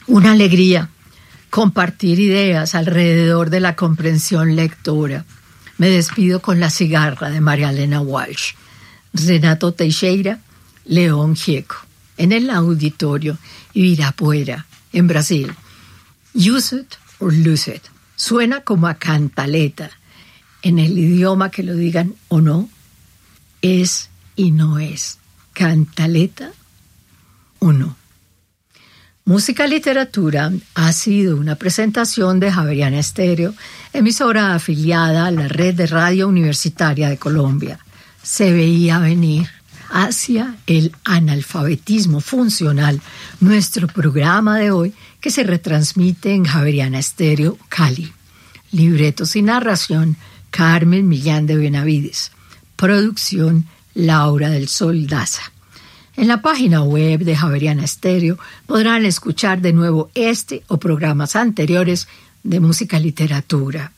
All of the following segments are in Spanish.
Una alegría compartir ideas alrededor de la comprensión lectora. Me despido con La cigarra de María Elena Walsh. Renato Teixeira, León Gieco. En el auditorio Ibirapuera, en Brasil. Use it or lose it. Suena como a cantaleta. En el idioma que lo digan o no, es y no es. Cantaleta o no. Música Literatura ha sido una presentación de Javeriana Estéreo, emisora afiliada a la Red de Radio Universitaria de Colombia. Se veía venir hacia el analfabetismo funcional nuestro programa de hoy, que se retransmite en Javeriana Estéreo Cali. Libretos y narración, Carmen Millán de Benavides. Producción, Laura del Sol Daza. En la página web de Javeriana Estéreo podrán escuchar de nuevo este o programas anteriores de Música Literatura.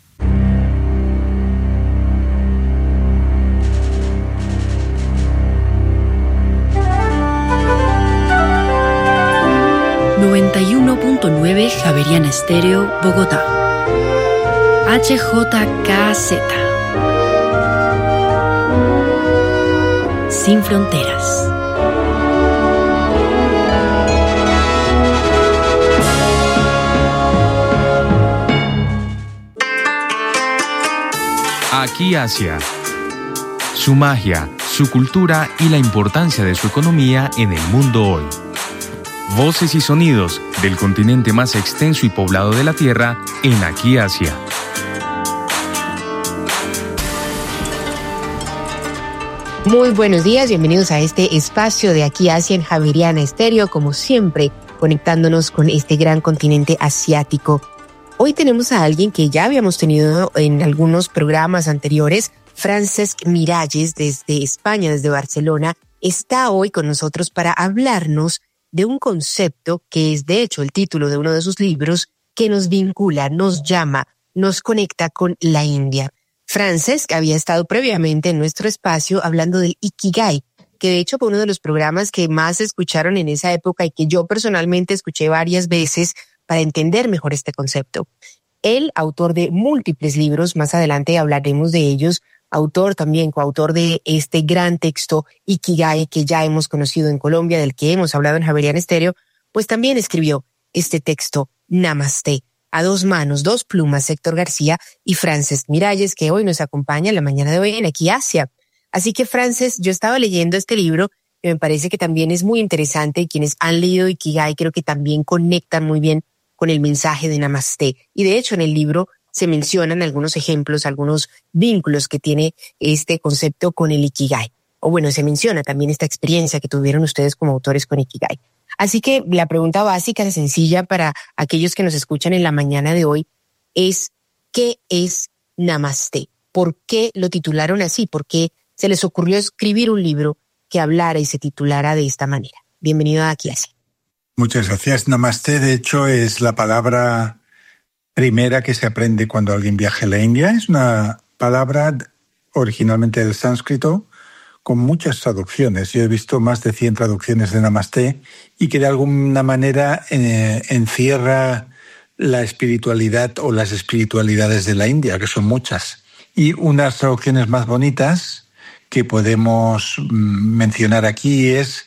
...91.9 Javeriana Estéreo, Bogotá. HJKZ. Sin fronteras. Aquí Asia. Su magia, su cultura y la importancia de su economía en el mundo hoy. Voces y sonidos del continente más extenso y poblado de la Tierra en Aquí Asia. Muy buenos días, bienvenidos a este espacio de Aquí Asia en Javeriana Estéreo, como siempre, conectándonos con este gran continente asiático. Hoy tenemos a alguien que ya habíamos tenido en algunos programas anteriores, Francesc Miralles, desde España, desde Barcelona, está hoy con nosotros para hablarnos de un concepto que es de hecho el título de uno de sus libros, que nos vincula, nos llama, nos conecta con la India. Francesc había estado previamente en nuestro espacio hablando del Ikigai, que de hecho fue uno de los programas que más se escucharon en esa época y que yo personalmente escuché varias veces para entender mejor este concepto. Él, autor de múltiples libros, más adelante hablaremos de ellos, autor también, coautor de este gran texto Ikigai que ya hemos conocido en Colombia, del que hemos hablado en Javeriana Estéreo, pues también escribió este texto Namaste, a dos manos, dos plumas, Héctor García y Francesc Miralles, que hoy nos acompaña en la mañana de hoy en Aquí Asia. Así que Francesc, yo estaba leyendo este libro que me parece que también es muy interesante, y quienes han leído Ikigai creo que también conectan muy bien con el mensaje de Namaste. Y de hecho en el libro se mencionan algunos ejemplos, algunos vínculos que tiene este concepto con el Ikigai. O bueno, se menciona también esta experiencia que tuvieron ustedes como autores con Ikigai. Así que la pregunta básica, sencilla para aquellos que nos escuchan en la mañana de hoy es, ¿qué es Namaste? ¿Por qué lo titularon así? ¿Por qué se les ocurrió escribir un libro que hablara y se titulara de esta manera? Bienvenido a Aquí Asia. Muchas gracias. Namaste, de hecho, es la palabra primera que se aprende cuando alguien viaja a la India. Es una palabra originalmente del sánscrito con muchas traducciones. Yo he visto más de 100 traducciones de Namaste y que de alguna manera encierra la espiritualidad o las espiritualidades de la India, que son muchas. Y unas traducciones más bonitas que podemos mencionar aquí es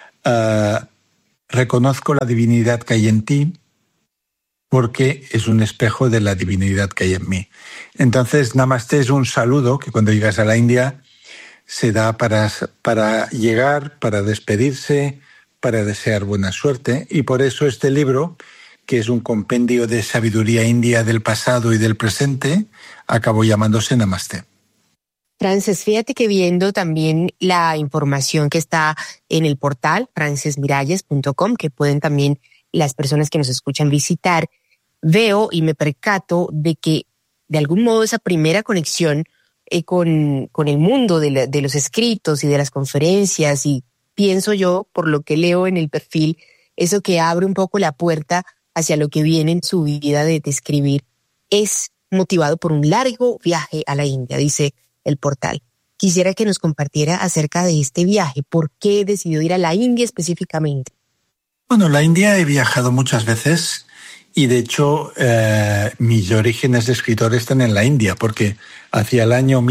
reconozco la divinidad que hay en ti porque es un espejo de la divinidad que hay en mí. Entonces, Namaste es un saludo que cuando llegas a la India se da para llegar, para despedirse, para desear buena suerte. Y por eso este libro, que es un compendio de sabiduría india del pasado y del presente, acabó llamándose Namaste. Francesc, fíjate que viendo también la información que está en el portal francesmiralles.com, que pueden también las personas que nos escuchan visitar, veo y me percato de que de algún modo esa primera conexión con el mundo de los escritos y de las conferencias, y pienso yo, por lo que leo en el perfil, eso que abre un poco la puerta hacia lo que viene en su vida de escribir, es motivado por un largo viaje a la India, dice el portal. Quisiera que nos compartiera acerca de este viaje. ¿Por qué decidió ir a la India específicamente? Bueno, la India he viajado muchas veces y de hecho mis orígenes de escritor están en la India, porque hacia el año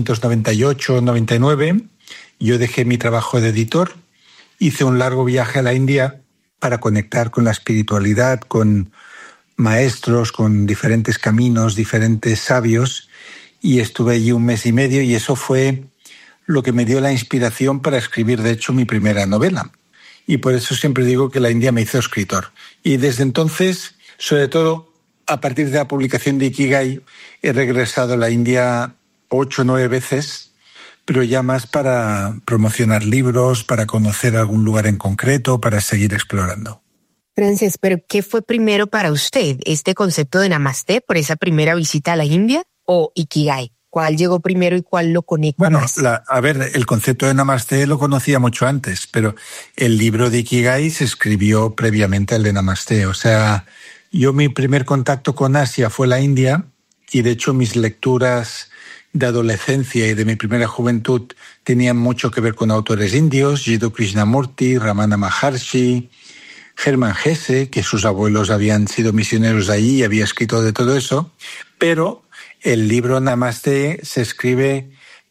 1998-99 yo dejé mi trabajo de editor, hice un largo viaje a la India para conectar con la espiritualidad, con maestros, con diferentes caminos, diferentes sabios, y estuve allí 1 mes y medio y eso fue lo que me dio la inspiración para escribir, de hecho, mi primera novela. Y por eso siempre digo que la India me hizo escritor. Y desde entonces, sobre todo a partir de la publicación de Ikigai, he regresado a la India 8 o 9 veces, pero ya más para promocionar libros, para conocer algún lugar en concreto, para seguir explorando. Frances, ¿pero qué fue primero para usted? ¿Este concepto de Namaste por esa primera visita a la India o Ikigai? ¿Cuál llegó primero y cuál lo conecta más? El concepto de Namaste lo conocía mucho antes, pero el libro de Ikigai se escribió previamente al de Namaste. O sea, yo mi primer contacto con Asia fue la India y de hecho mis lecturas de adolescencia y de mi primera juventud tenían mucho que ver con autores indios, Jiddu Krishnamurti, Ramana Maharshi, Hermann Hesse, que sus abuelos habían sido misioneros allí y había escrito de todo eso, pero el libro Namaste se escribe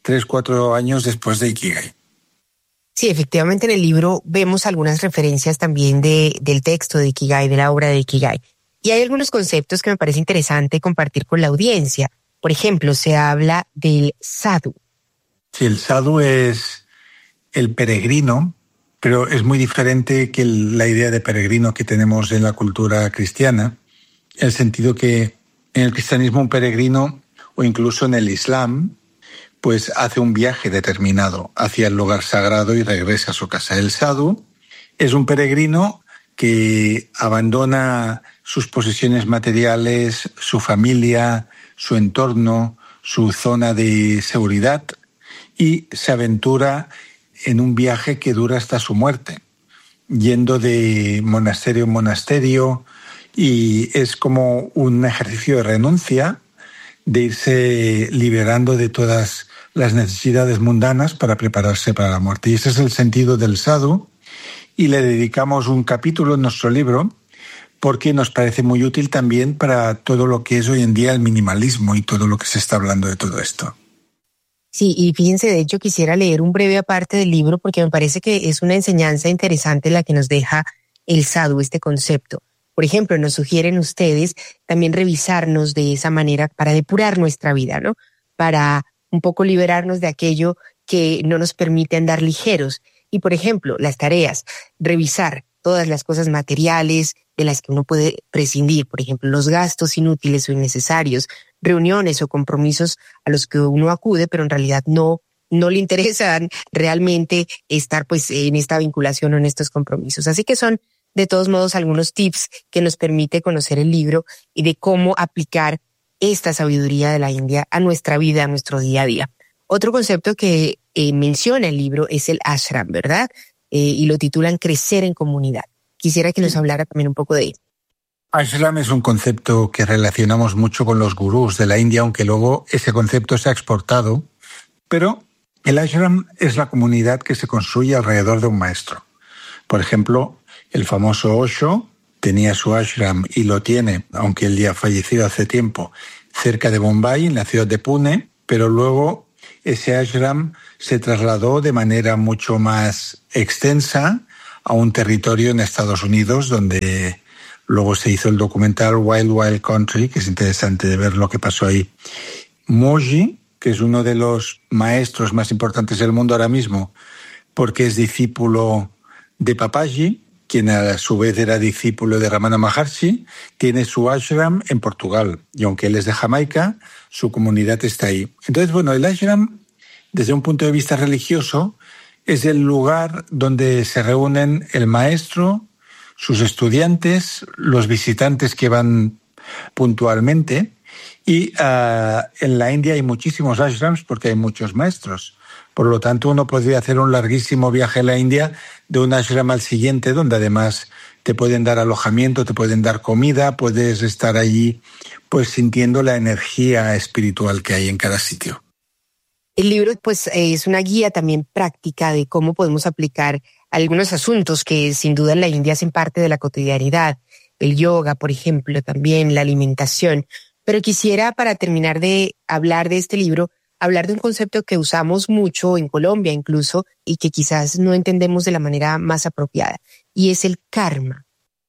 3-4 años después de Ikigai. Sí, efectivamente en el libro vemos algunas referencias también del texto de Ikigai, de la obra de Ikigai. Y hay algunos conceptos que me parece interesante compartir con la audiencia. Por ejemplo, se habla del sadhu. Sí, el sadhu es el peregrino, pero es muy diferente que la idea de peregrino que tenemos en la cultura cristiana, en el sentido que en el cristianismo un peregrino, o incluso en el Islam, pues hace un viaje determinado hacia el lugar sagrado y regresa a su casa. El sadhu es un peregrino que abandona sus posesiones materiales, su familia, su entorno, su zona de seguridad y se aventura en un viaje que dura hasta su muerte, yendo de monasterio en monasterio, y es como un ejercicio de renuncia, de irse liberando de todas las necesidades mundanas para prepararse para la muerte. Y ese es el sentido del sadhu, y le dedicamos un capítulo en nuestro libro porque nos parece muy útil también para todo lo que es hoy en día el minimalismo y todo lo que se está hablando de todo esto. Sí, y fíjense, de hecho quisiera leer un breve aparte del libro porque me parece que es una enseñanza interesante la que nos deja el sadhu, este concepto. Por ejemplo, nos sugieren ustedes también revisarnos de esa manera para depurar nuestra vida, ¿no? Para un poco liberarnos de aquello que no nos permite andar ligeros. Y, por ejemplo, las tareas, revisar todas las cosas materiales de las que uno puede prescindir, por ejemplo, los gastos inútiles o innecesarios, reuniones o compromisos a los que uno acude, pero en realidad no le interesan realmente estar pues en esta vinculación o en estos compromisos. Así que son de todos modos algunos tips que nos permite conocer el libro y de cómo aplicar esta sabiduría de la India a nuestra vida, a nuestro día a día. Otro concepto que menciona el libro es el ashram, ¿verdad? Y lo titulan Crecer en Comunidad. Quisiera que nos hablara también un poco de él. Ashram es un concepto que relacionamos mucho con los gurús de la India, aunque luego ese concepto se ha exportado, pero el ashram es la comunidad que se construye alrededor de un maestro. Por ejemplo, el famoso Osho tenía su ashram y lo tiene, aunque él ya ha fallecido hace tiempo, cerca de Bombay, en la ciudad de Pune, pero luego ese ashram se trasladó de manera mucho más extensa a un territorio en Estados Unidos, donde luego se hizo el documental Wild Wild Country, que es interesante de ver lo que pasó ahí. Mooji, que es uno de los maestros más importantes del mundo ahora mismo, porque es discípulo de Papaji, quien a su vez era discípulo de Ramana Maharshi, tiene su ashram en Portugal. Y aunque él es de Jamaica, su comunidad está ahí. Entonces, bueno, el ashram, desde un punto de vista religioso, es el lugar donde se reúnen el maestro, sus estudiantes, los visitantes que van puntualmente. Y en la India hay muchísimos ashrams porque hay muchos maestros. Por lo tanto, uno podría hacer un larguísimo viaje a la India de un ashram al siguiente, donde además te pueden dar alojamiento, te pueden dar comida, puedes estar allí pues sintiendo la energía espiritual que hay en cada sitio. El libro pues es una guía también práctica de cómo podemos aplicar algunos asuntos que sin duda en la India hacen parte de la cotidianidad. El yoga, por ejemplo, también la alimentación. Pero quisiera, para terminar de hablar de este libro, hablar de un concepto que usamos mucho en Colombia incluso y que quizás no entendemos de la manera más apropiada, y es el karma.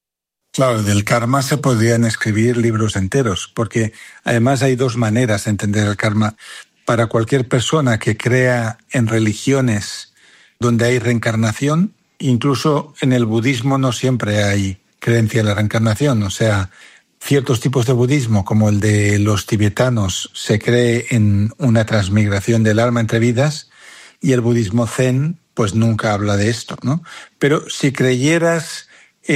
Claro, del karma se podrían escribir libros enteros, porque además hay dos maneras de entender el karma. Para cualquier persona que crea en religiones donde hay reencarnación, incluso en el budismo no siempre hay creencia en la reencarnación. O sea, ciertos tipos de budismo, como el de los tibetanos, se cree en una transmigración del alma entre vidas, y el budismo zen pues nunca habla de esto, ¿no? Pero si creyeras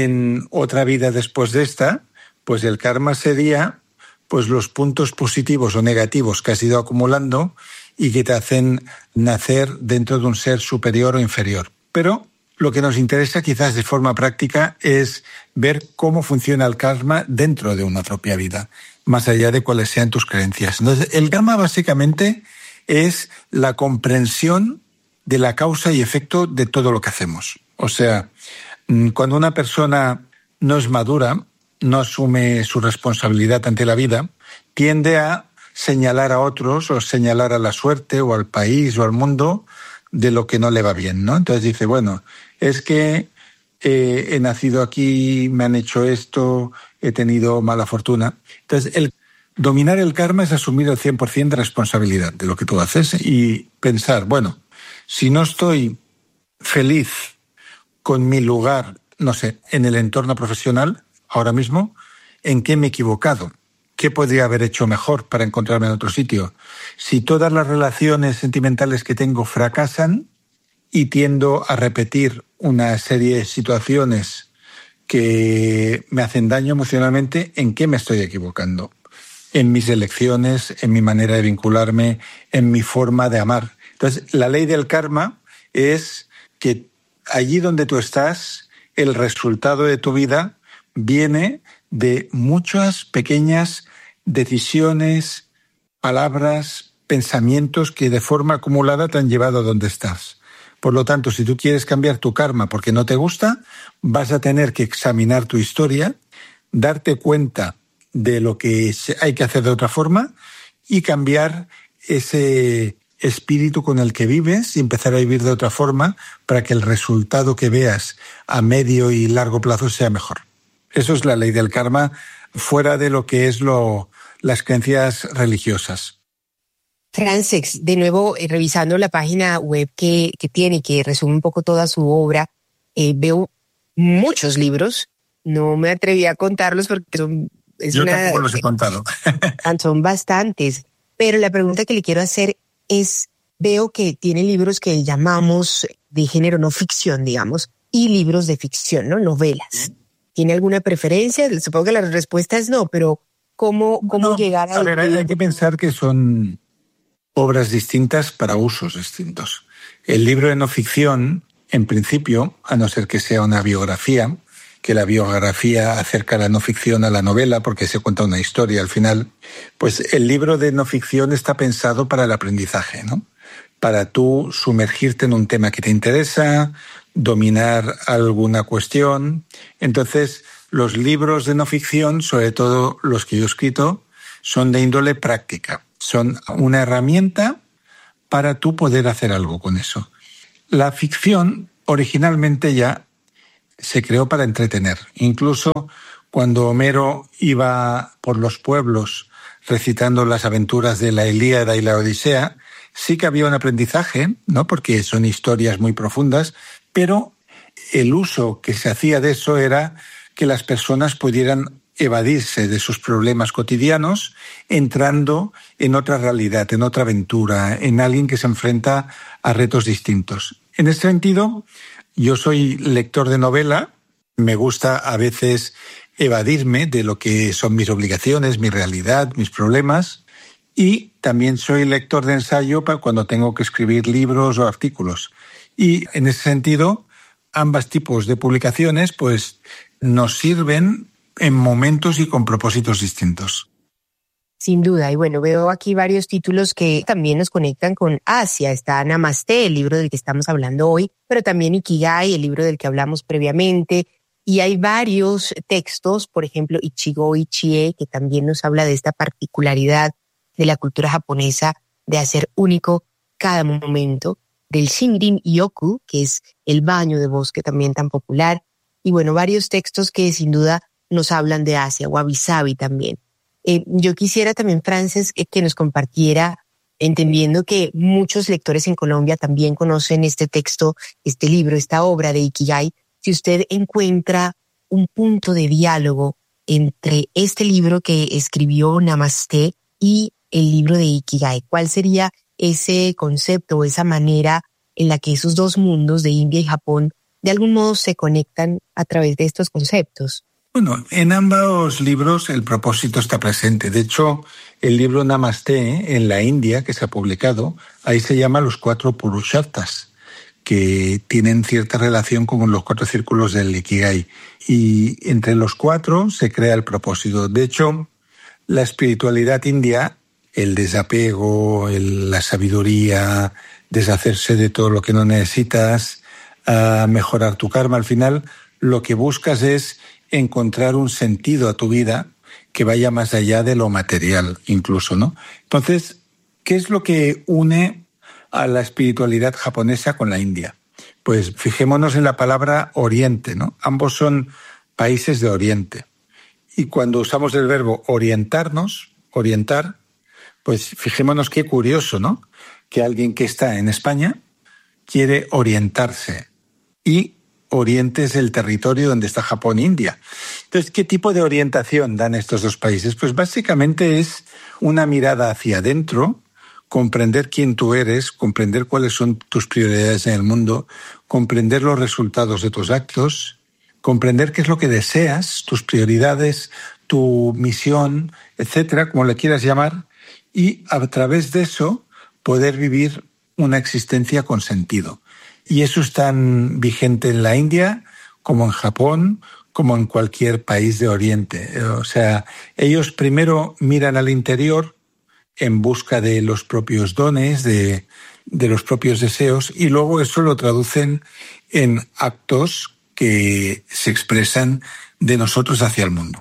en otra vida después de esta, pues el karma sería pues los puntos positivos o negativos que has ido acumulando y que te hacen nacer dentro de un ser superior o inferior. Pero lo que nos interesa quizás de forma práctica es ver cómo funciona el karma dentro de una propia vida, más allá de cuáles sean tus creencias. Entonces, el karma básicamente es la comprensión de la causa y efecto de todo lo que hacemos. O sea, cuando una persona no es madura, no asume su responsabilidad ante la vida, tiende a señalar a otros o señalar a la suerte o al país o al mundo de lo que no le va bien, ¿no? Entonces dice, bueno, es que he nacido aquí, me han hecho esto, he tenido mala fortuna. Entonces, dominar el karma es asumir el 100% de responsabilidad de lo que tú haces y pensar, bueno, si no estoy feliz con mi lugar, no sé, en el entorno profesional, ahora mismo, ¿en qué me he equivocado? ¿Qué podría haber hecho mejor para encontrarme en otro sitio? Si todas las relaciones sentimentales que tengo fracasan y tiendo a repetir una serie de situaciones que me hacen daño emocionalmente, ¿en qué me estoy equivocando? En mis elecciones, en mi manera de vincularme, en mi forma de amar. Entonces, la ley del karma es que allí donde tú estás, el resultado de tu vida viene de muchas pequeñas decisiones, palabras, pensamientos que de forma acumulada te han llevado a donde estás. Por lo tanto, si tú quieres cambiar tu karma porque no te gusta, vas a tener que examinar tu historia, darte cuenta de lo que hay que hacer de otra forma y cambiar ese espíritu con el que vives y empezar a vivir de otra forma para que el resultado que veas a medio y largo plazo sea mejor. Eso es la ley del karma, fuera de lo que es las creencias religiosas. Frances, de nuevo, revisando la página web que tiene, que resume un poco toda su obra, veo muchos libros. No me atreví a contarlos porque yo tampoco los he contado. Son bastantes. Pero la pregunta que le quiero hacer es, veo que tiene libros que llamamos de género no ficción, digamos, y libros de ficción, ¿no? Novelas. ¿Tiene alguna preferencia? Supongo que la respuesta es no, pero ¿cómo llegar a...? A ver, hay que pensar que son obras distintas para usos distintos. El libro de no ficción, en principio, a no ser que sea una biografía, que la biografía acerca la no ficción a la novela porque se cuenta una historia al final, pues el libro de no ficción está pensado para el aprendizaje, ¿no? Para tú sumergirte en un tema que te interesa, dominar alguna cuestión. Entonces, los libros de no ficción, sobre todo los que yo he escrito, son de índole práctica. Son una herramienta para tú poder hacer algo con eso. La ficción originalmente ya se creó para entretener. Incluso cuando Homero iba por los pueblos recitando las aventuras de la Ilíada y la Odisea, sí que había un aprendizaje, ¿no? Porque son historias muy profundas, pero el uso que se hacía de eso era que las personas pudieran evadirse de sus problemas cotidianos entrando en otra realidad, en otra aventura, en alguien que se enfrenta a retos distintos. En este sentido, yo soy lector de novela, me gusta a veces evadirme de lo que son mis obligaciones, mi realidad, mis problemas, y también soy lector de ensayo para cuando tengo que escribir libros o artículos. Y en ese sentido, ambos tipos de publicaciones pues nos sirven en momentos y con propósitos distintos. Sin duda, y bueno, veo aquí varios títulos que también nos conectan con Asia. Está Namaste, el libro del que estamos hablando hoy, pero también Ikigai, el libro del que hablamos previamente. Y hay varios textos, por ejemplo, Ichigo Ichie, que también nos habla de esta particularidad de la cultura japonesa de hacer único cada momento, del Shinrin Yoku, que es el baño de bosque también tan popular. Y bueno, varios textos que sin duda nos hablan de Asia, Wabi Sabi también. Yo quisiera también, Frances, que nos compartiera, entendiendo que muchos lectores en Colombia también conocen este texto, este libro, esta obra de Ikigai, si usted encuentra un punto de diálogo entre este libro que escribió Namaste y el libro de Ikigai. ¿Cuál sería ese concepto o esa manera en la que esos dos mundos de India y Japón de algún modo se conectan a través de estos conceptos? Bueno, en ambos libros el propósito está presente. De hecho, el libro Namaste en la India, que se ha publicado, ahí se llama Los 4 Purusharthas, que tienen cierta relación con los 4 círculos del Ikigai. Y entre los 4 se crea el propósito. De hecho, la espiritualidad india, el desapego, la sabiduría, deshacerse de todo lo que no necesitas, mejorar tu karma, al final lo que buscas es encontrar un sentido a tu vida que vaya más allá de lo material incluso, ¿no? Entonces, ¿qué es lo que une a la espiritualidad japonesa con la India? Pues fijémonos en la palabra Oriente, ¿no? Ambos son países de Oriente. Y cuando usamos el verbo orientarnos, orientar, pues fijémonos qué curioso, ¿no? Que alguien que está en España quiere orientarse y Oriente es el territorio donde está Japón e India. Entonces, ¿qué tipo de orientación dan estos dos países? Pues básicamente es una mirada hacia adentro, comprender quién tú eres, comprender cuáles son tus prioridades en el mundo, comprender los resultados de tus actos, comprender qué es lo que deseas, tus prioridades, tu misión, etcétera, como le quieras llamar, y a través de eso poder vivir una existencia con sentido. Y eso es tan vigente en la India como en Japón, como en cualquier país de Oriente. O sea, ellos primero miran al interior en busca de los propios dones, de los propios deseos, y luego eso lo traducen en actos que se expresan de nosotros hacia el mundo.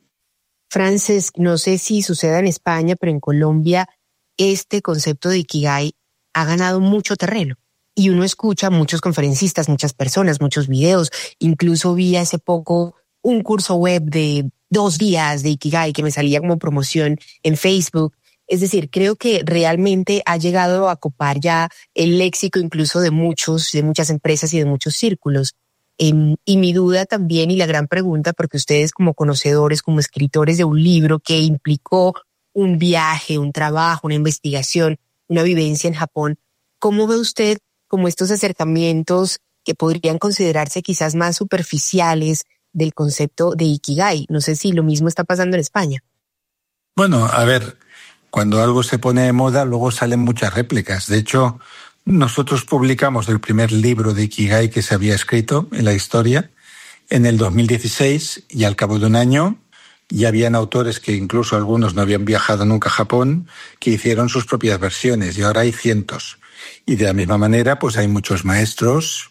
Frances, no sé si suceda en España, pero en Colombia este concepto de Ikigai ha ganado mucho terreno. Y uno escucha muchos conferencistas, muchas personas, muchos videos. Incluso vi hace poco un curso web de 2 días de Ikigai que me salía como promoción en Facebook. Es decir, creo que realmente ha llegado a copar ya el léxico incluso de muchas empresas y de muchos círculos. Y mi duda también y la gran pregunta, porque ustedes como conocedores, como escritores de un libro que implicó un viaje, un trabajo, una investigación, una vivencia en Japón, ¿cómo ve usted como estos acercamientos que podrían considerarse quizás más superficiales del concepto de Ikigai? No sé si lo mismo está pasando en España. Bueno, a ver, cuando algo se pone de moda, luego salen muchas réplicas. De hecho, nosotros publicamos el primer libro de Ikigai que se había escrito en la historia en el 2016 y al cabo de un año ya habían autores que incluso algunos no habían viajado nunca a Japón que hicieron sus propias versiones y ahora hay cientos. Y de la misma manera, pues hay muchos maestros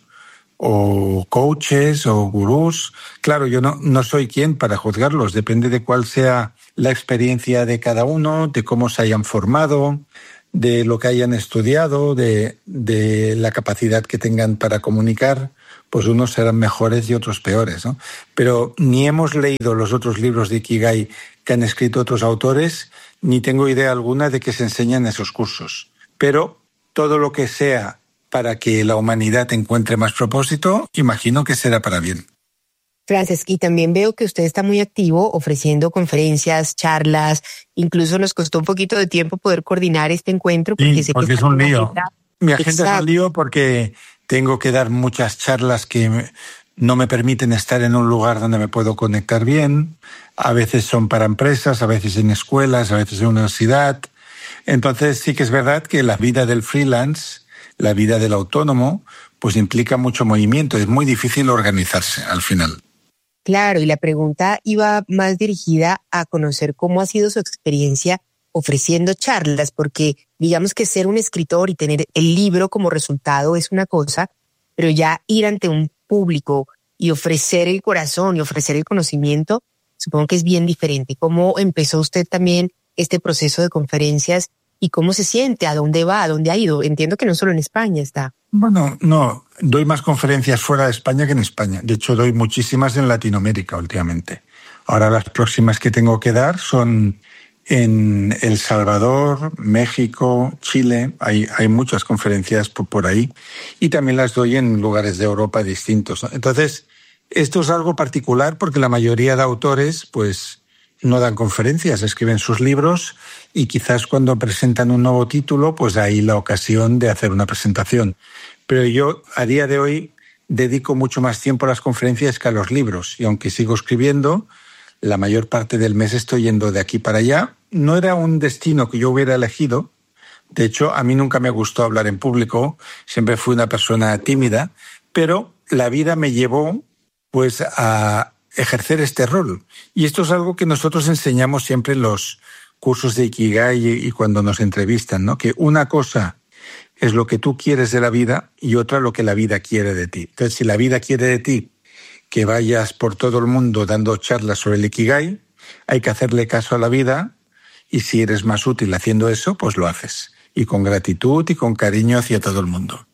o coaches o gurús. Claro, yo no soy quien para juzgarlos, depende de cuál sea la experiencia de cada uno, de cómo se hayan formado, de lo que hayan estudiado, de la capacidad que tengan para comunicar, pues unos serán mejores y otros peores, ¿no? Pero ni hemos leído los otros libros de Ikigai que han escrito otros autores, ni tengo idea alguna de que se enseñan esos cursos. Pero todo lo que sea para que la humanidad encuentre más propósito, imagino que será para bien. Frances, y también veo que usted está muy activo ofreciendo conferencias, charlas, incluso nos costó un poquito de tiempo poder coordinar este encuentro. Porque sí, porque es un lío. Mi agenda es un lío porque tengo que dar muchas charlas que no me permiten estar en un lugar donde me puedo conectar bien. A veces son para empresas, a veces en escuelas, a veces en universidad. Entonces sí que es verdad que la vida del freelance, la vida del autónomo, pues implica mucho movimiento. Es muy difícil organizarse al final. Claro, y la pregunta iba más dirigida a conocer cómo ha sido su experiencia ofreciendo charlas, porque digamos que ser un escritor y tener el libro como resultado es una cosa, pero ya ir ante un público y ofrecer el corazón y ofrecer el conocimiento, supongo que es bien diferente. ¿Cómo empezó usted también este proceso de conferencias y cómo se siente? ¿A dónde va? ¿A dónde ha ido? Entiendo que no solo en España está. Bueno, no, doy más conferencias fuera de España que en España. De hecho, doy muchísimas en Latinoamérica últimamente. Ahora las próximas que tengo que dar son en El Salvador, México, Chile. Hay muchas conferencias por ahí. Y también las doy en lugares de Europa distintos, ¿no? Entonces, esto es algo particular porque la mayoría de autores, pues, no dan conferencias, escriben sus libros y quizás cuando presentan un nuevo título, pues hay la ocasión de hacer una presentación. Pero yo, a día de hoy, dedico mucho más tiempo a las conferencias que a los libros. Y aunque sigo escribiendo, la mayor parte del mes estoy yendo de aquí para allá. No era un destino que yo hubiera elegido. De hecho, a mí nunca me gustó hablar en público. Siempre fui una persona tímida. Pero la vida me llevó, pues, a ejercer este rol. Y esto es algo que nosotros enseñamos siempre en los cursos de Ikigai y cuando nos entrevistan, ¿no? Que una cosa es lo que tú quieres de la vida y otra lo que la vida quiere de ti. Entonces, si la vida quiere de ti que vayas por todo el mundo dando charlas sobre el Ikigai, hay que hacerle caso a la vida y si eres más útil haciendo eso, pues lo haces. Y con gratitud y con cariño hacia todo el mundo.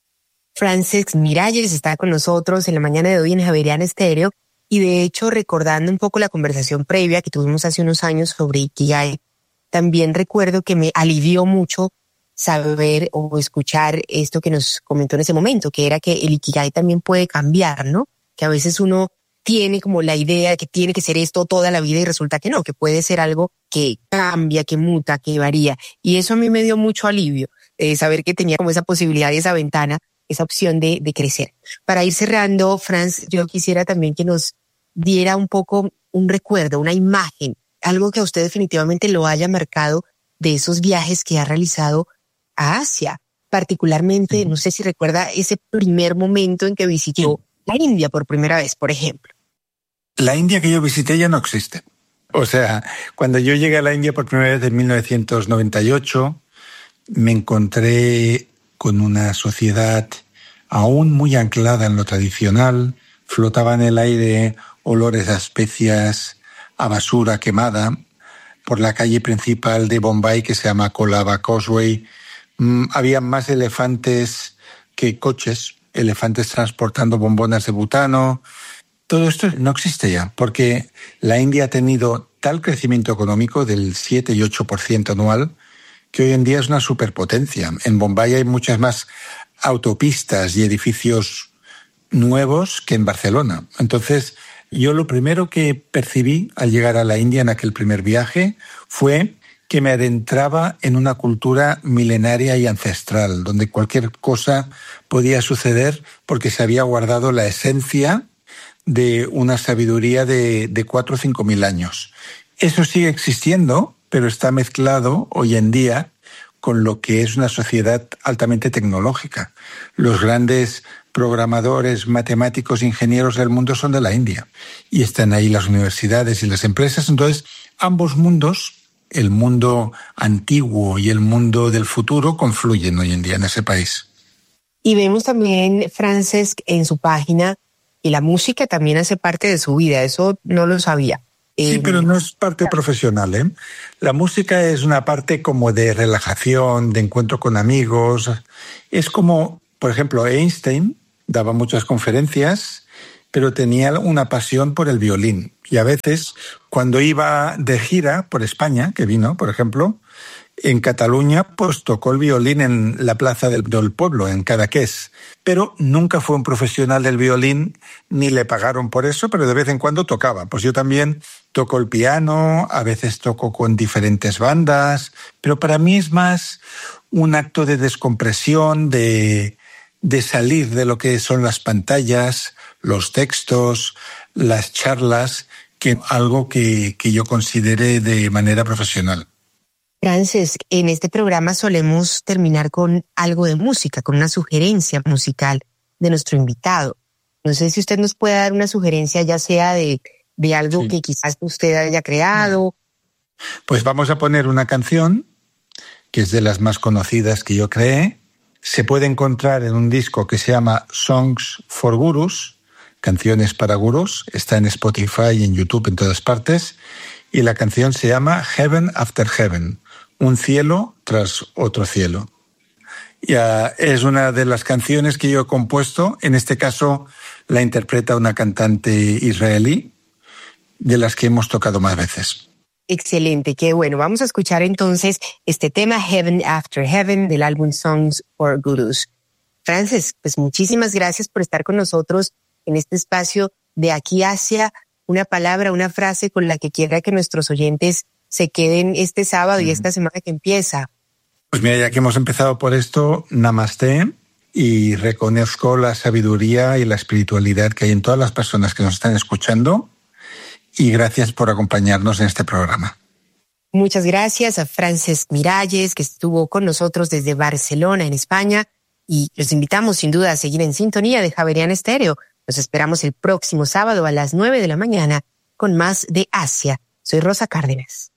Francesc Miralles está con nosotros en la mañana de hoy en Javeriana Estéreo. Y de hecho, recordando un poco la conversación previa que tuvimos hace unos años sobre Ikigai, también recuerdo que me alivió mucho saber o escuchar esto que nos comentó en ese momento, que era que el Ikigai también puede cambiar, ¿no? Que a veces uno tiene como la idea de que tiene que ser esto toda la vida y resulta que no, que puede ser algo que cambia, que muta, que varía. Y eso a mí me dio mucho alivio, saber que tenía como esa posibilidad y esa ventana, esa opción de crecer. Para ir cerrando, Franz, yo quisiera también que nos diera un poco un recuerdo, una imagen, algo que a usted definitivamente lo haya marcado de esos viajes que ha realizado a Asia. Particularmente, no sé si recuerda ese primer momento en que visitó la India por primera vez, por ejemplo. La India que yo visité ya no existe. O sea, cuando yo llegué a la India por primera vez en 1998, me encontré con una sociedad aún muy anclada en lo tradicional. Flotaba en el aire olores a especias, a basura quemada. Por la calle principal de Bombay, que se llama Colaba Causeway, había más elefantes que coches, elefantes transportando bombonas de butano. Todo esto no existe ya, porque la India ha tenido tal crecimiento económico del 7 y 8% anual, que hoy en día es una superpotencia. En Bombay hay muchas más autopistas y edificios nuevos que en Barcelona. Entonces, yo lo primero que percibí al llegar a la India en aquel primer viaje fue que me adentraba en una cultura milenaria y ancestral, donde cualquier cosa podía suceder porque se había guardado la esencia de una sabiduría de 4 o 5 mil años. Eso sigue existiendo, pero está mezclado hoy en día con lo que es una sociedad altamente tecnológica. Los grandes programadores, matemáticos, ingenieros del mundo son de la India y están ahí las universidades y las empresas. Entonces, ambos mundos, el mundo antiguo y el mundo del futuro, confluyen hoy en día en ese país. Y vemos también, Francesc, en su página que la música también hace parte de su vida. Eso no lo sabía. Sí, pero no es parte profesional, ¿eh? La música es una parte como de relajación, de encuentro con amigos. Es como, por ejemplo, Einstein daba muchas conferencias, pero tenía una pasión por el violín. Y a veces, cuando iba de gira por España, que vino, por ejemplo, en Cataluña, pues tocó el violín en la plaza del pueblo, en Cadaqués. Pero nunca fue un profesional del violín, ni le pagaron por eso, pero de vez en cuando tocaba. Pues yo también toco el piano, a veces toco con diferentes bandas, pero para mí es más un acto de descompresión, de salir de lo que son las pantallas, los textos, las charlas, que algo que yo considere de manera profesional. Francesc, en este programa solemos terminar con algo de música, con una sugerencia musical de nuestro invitado. No sé si usted nos puede dar una sugerencia, ya sea de algo que quizás usted haya creado Pues vamos a poner una canción que es de las más conocidas que yo creé. Se puede encontrar en un disco que se llama Songs for Gurus, canciones para gurús. Está en Spotify, en YouTube, en todas partes. Y la canción se llama Heaven After Heaven, un cielo tras otro cielo. Es una de las canciones que yo he compuesto. En este caso la interpreta una cantante israelí, de las que hemos tocado más veces. Excelente, qué bueno. Vamos a escuchar entonces este tema Heaven After Heaven del álbum Songs for Gurus. Frances, pues muchísimas gracias por estar con nosotros en este espacio de Aquí Asia. Una palabra, una frase con la que quiera que nuestros oyentes se queden este sábado y esta semana que empieza. Pues mira, ya que hemos empezado por esto, Namaste, y reconozco la sabiduría y la espiritualidad que hay en todas las personas que nos están escuchando. Y gracias por acompañarnos en este programa. Muchas gracias a Frances Miralles, que estuvo con nosotros desde Barcelona, en España. Y los invitamos sin duda a seguir en sintonía de Javeriana Estéreo. Los esperamos el próximo sábado a las 9 de la mañana con más de Asia. Soy Rosa Cárdenas.